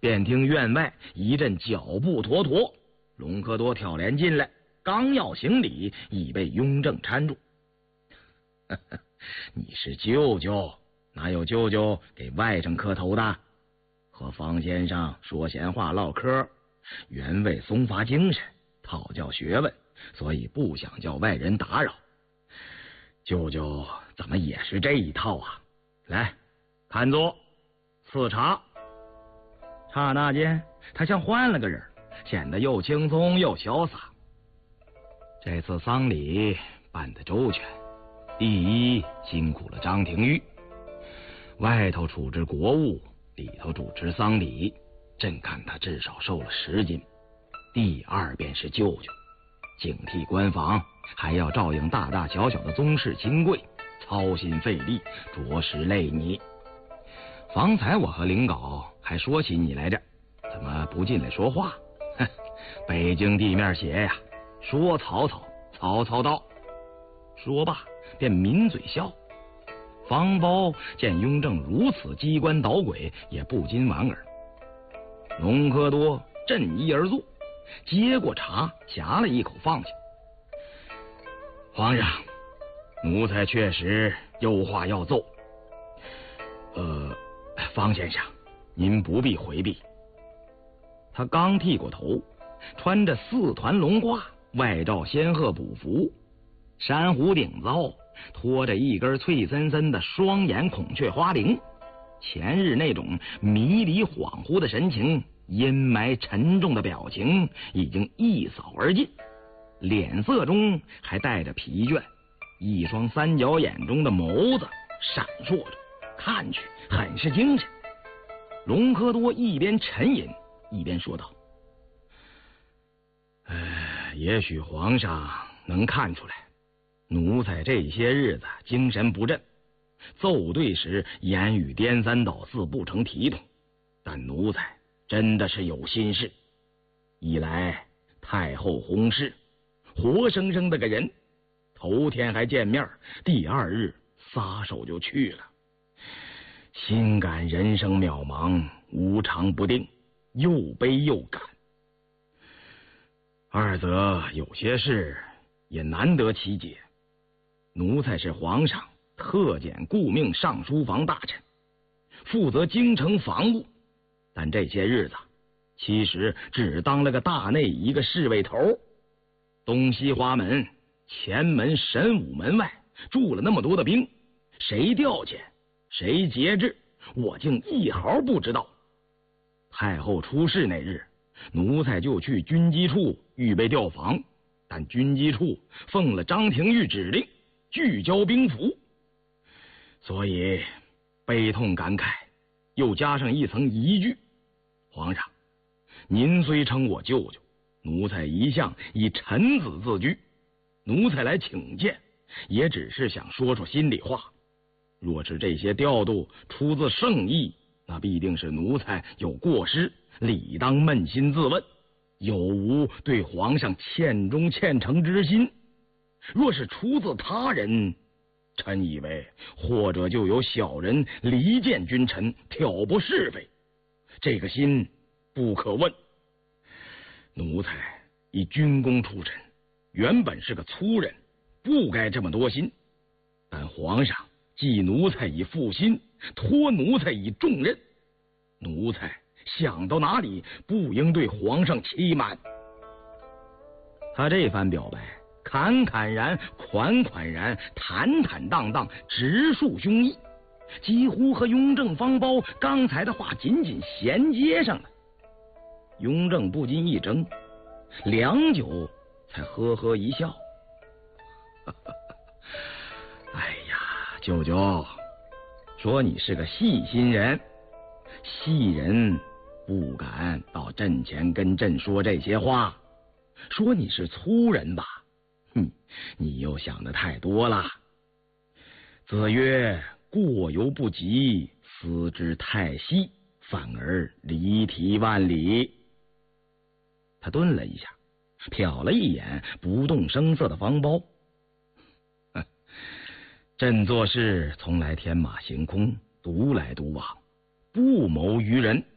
便听院外一阵脚步妥妥，隆科多挑帘进来，刚要行礼，已被雍正搀住。你是舅舅，哪有舅舅给外甥磕头的？和方先生说闲话唠嗑，原为松发精神，讨教学问，所以不想叫外人打扰。舅舅怎么也是这一套啊？来，看座，赐茶。刹那间，他像换了个人，显得又轻松又潇洒。这次丧礼办得周全，第一辛苦了张廷玉，外头处置国务，里头主持丧礼，朕看他至少瘦了10斤。第二便是舅舅，警惕官防，还要照应大大小小的宗室亲贵，操心费力，着实累你。方才我和领稿还说起你来着，怎么不进来说话？哼，北京地面斜呀，说曹操，曹操到。说罢便抿嘴笑。方苞见雍正如此机关捣鬼，也不禁莞尔。隆科多振衣而坐，接过茶，夹了一口放下。皇上，奴才确实有话要奏。方先生，您不必回避。他刚剃过头，穿着4团龙褂，外罩仙鹤补服，珊瑚顶子后拖着一根脆森森的双眼孔雀花翎。前日那种迷离恍惚的神情，阴霾沉重的表情已经一扫而尽，脸色中还带着疲倦，一双3角眼中的眸子闪烁着，看去很是精神。隆科多一边沉吟，一边说道：也许皇上能看出来，奴才这些日子精神不振，奏对时言语颠三倒四，不成体统，但奴才真的是有心事。一来太后薨逝，活生生的个人，头天还见面，第2日撒手就去了，心感人生渺茫，无常不定，又悲又感。二则有些事也难得其解。奴才是皇上特检顾命尚书房大臣，负责京城防务，但这些日子其实只当了个大内一个侍卫头。东西花门、前门、神武门外住了那么多的兵，谁调遣，谁节制，我竟一毫不知道。太后出事那日，奴才就去军机处预备调防，但军机处奉了张廷玉指令，拒交兵符，所以悲痛感慨，又加上一层疑惧。皇上，您虽称我舅舅，奴才一向以臣子自居，奴才来请见，也只是想说说心里话。若是这些调度出自圣意，那必定是奴才有过失，理当扪心自问，有无对皇上欠忠欠诚之心。若是出自他人，臣以为或者就有小人离间君臣，挑拨是非，这个心不可问。奴才以军功出身，原本是个粗人，不该这么多心，但皇上既奴才以负心，托奴才以重任，奴才想到哪里不应对皇上欺瞒。他这番表白侃侃然、款款然、坦坦荡荡，直抒胸臆，几乎和雍正、方苞刚才的话紧紧衔接上了。雍正不禁一怔，良久才呵呵一笑。哎呀，舅舅，说你是个细心人，细人不敢到朕前跟朕说这些话。说你是粗人吧，你又想的太多了。子曰：过犹不及，思之太细，反而离题万里。他顿了一下，瞟了一眼不动声色的方苞。朕做事从来天马行空，独来独往，不谋于人。